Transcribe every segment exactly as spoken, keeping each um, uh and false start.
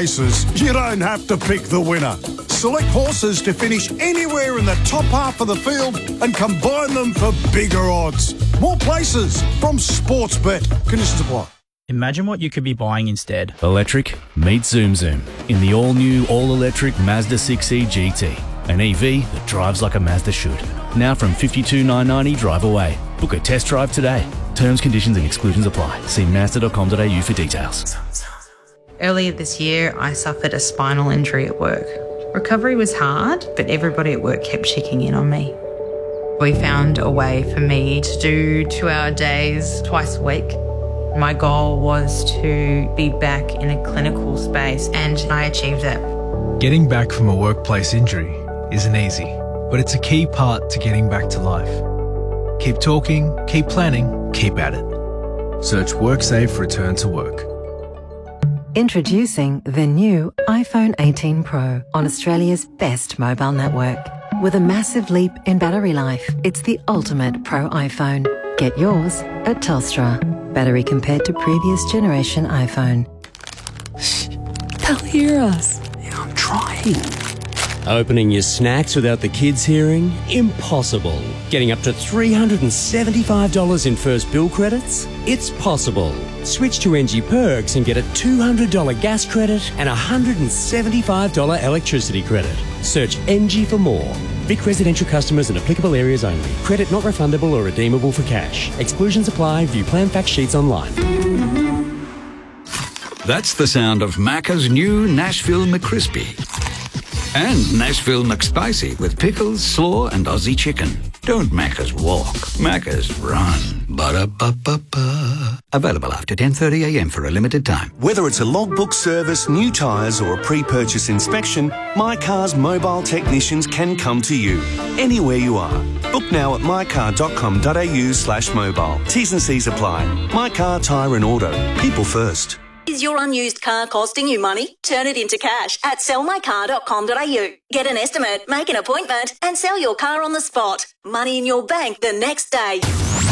places, you don't have to pick the winner. Select horses to finish anywhere in the top half of the field and combine them for bigger odds. More places from Sportsbet. Conditions apply. Imagine what you could be buying instead. Electric? Meet Zoom Zoom in the all-new, all-electric Mazda six E G T. An E V that drives like a Mazda should. Now from fifty-two thousand nine hundred ninety drive away. Book a test drive today. Terms, conditions and exclusions apply. See mazda dot com dot a u for details. Earlier this year, I suffered a spinal injury at work. Recovery was hard, but everybody at work kept checking in on me. We found a way for me to do two-hour days twice a week. My goal was to be back in a clinical space, and I achieved that. Getting back from a workplace injury isn't easy, but it's a key part to getting back to life. Keep talking, keep planning, keep at it. Search WorkSafe Return to Work. Introducing the new iPhone eighteen Pro on Australia's best mobile network. With a massive leap in battery life, it's the ultimate Pro iPhone. Get yours at Telstra. Battery compared to previous generation iPhone. Shh, they'll hear us. Yeah, I'm trying. Opening your snacks without the kids hearing? Impossible. Getting up to three hundred seventy-five dollars in first bill credits? It's possible. Switch to N G Perks and get a two hundred dollars gas credit and a one hundred seventy-five dollars electricity credit. Search N G for more. Vic residential customers and applicable areas only. Credit not refundable or redeemable for cash. Exclusions apply. View plan fact sheets online. That's the sound of Macca's new Nashville McCrispy. And Nashville McSpicy with pickles, slaw and Aussie chicken. Don't Macca's walk, Macca's run. Ba-da-ba-ba-ba. Available after ten thirty a m for a limited time. Whether it's a logbook service, new tyres or a pre-purchase inspection, My Car's mobile technicians can come to you, anywhere you are. Book now at mycar.com.au slash mobile. T's and C's apply. My Car, Tyre and Auto. People first. Is your unused car costing you money? Turn it into cash at sell my car dot com dot a u. Get an estimate, make an appointment and sell your car on the spot. Money in your bank the next day.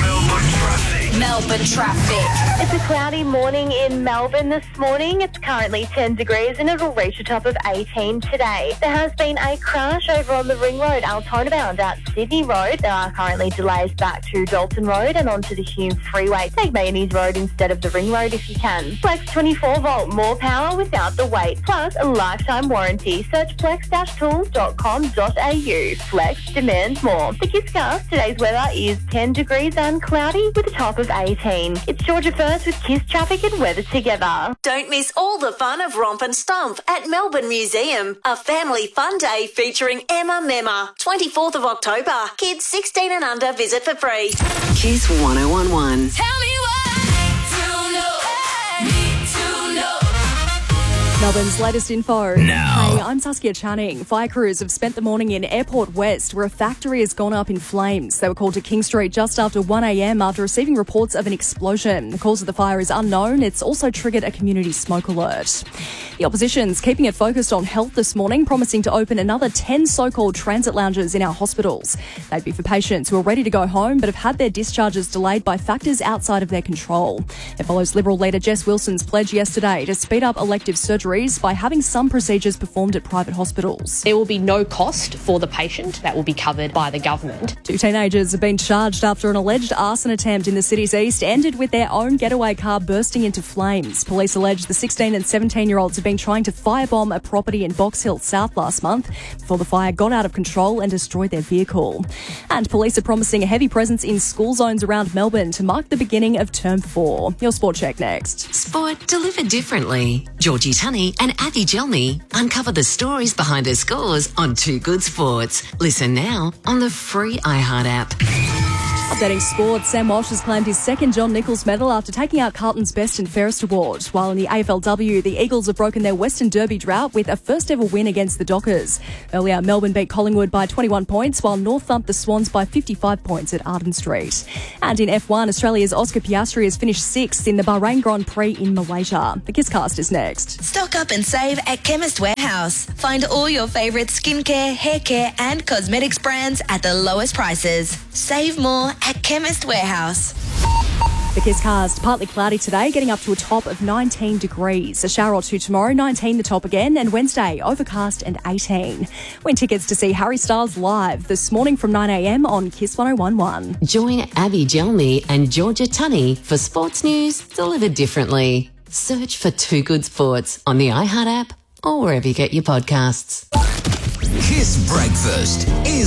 Melbourne traffic. It's a cloudy morning in Melbourne this morning. It's currently ten degrees and it'll reach a top of eighteen today. There has been a crash over on the Ring Road, Altona bound at Sydney Road. There are currently delays back to Dalton Road and onto the Hume Freeway. Take Mayonnaise Road instead of the Ring Road if you can. Flex twenty-four volt, more power without the wait. Plus a lifetime warranty. Search flex dash tools dot com dot a u. Flex demands more. The Kisscast, today's weather is ten degrees and cloudy with a top of eighteen. It's Georgia First with Kiss Traffic and Weather together. Don't miss all the fun of Romp and Stomp at Melbourne Museum. A family fun day featuring Emma Memma. twenty-fourth of October. Kids sixteen and under visit for free. Kiss one oh one one. Tell me what to know. Need to know. Melbourne's latest info. Now. Hey, I'm Saskia Channing. Fire crews have spent the morning in Airport West, where a factory has gone up in flames. They were called to King Street just after one a m after receiving reports of an explosion. The cause of the fire is unknown. It's also triggered a community smoke alert. The opposition's keeping it focused on health this morning, promising to open another ten so-called transit lounges in our hospitals. They'd be for patients who are ready to go home but have had their discharges delayed by factors outside of their control. It follows Liberal leader Jess Wilson's pledge yesterday to speed up elective surgery by having some procedures performed at private hospitals. There will be no cost for the patient. That will be covered by the government. Two teenagers have been charged after an alleged arson attempt in the city's east ended with their own getaway car bursting into flames. Police allege the sixteen and seventeen-year-olds have been trying to firebomb a property in Box Hill South last month before the fire got out of control and destroyed their vehicle. And police are promising a heavy presence in school zones around Melbourne to mark the beginning of term four. Your Sport Check next. Sport delivered differently. Georgie Tunney and Avi Gelmy uncover the stories behind their scores on Two Good Sports. Listen now on the free iHeart app. Updating sports, Sam Walsh has claimed his second John Nichols medal after taking out Carlton's Best and Fairest award. While in the A F L W, the Eagles have broken their Western Derby drought with a first ever win against the Dockers. Earlier, Melbourne beat Collingwood by twenty-one points, while North thumped the Swans by fifty-five points at Arden Street. And in F one, Australia's Oscar Piastri has finished sixth in the Bahrain Grand Prix in Malaysia. The Kisscast is next. Stock up and save at Chemist Warehouse. Find all your favourite skincare, hair care and cosmetics brands at the lowest prices. Save more at Chemist Warehouse. The Kisscast, partly cloudy today, getting up to a top of nineteen degrees. A shower or two tomorrow, nineteen the top again, and Wednesday, overcast and eighteen. Win tickets to see Harry Styles live this morning from nine a m on Kiss one oh one one. Join Abby Gelmy and Georgia Tunney for sports news delivered differently. Search for Too Good Sports on the iHeart app or wherever you get your podcasts. Kiss Breakfast is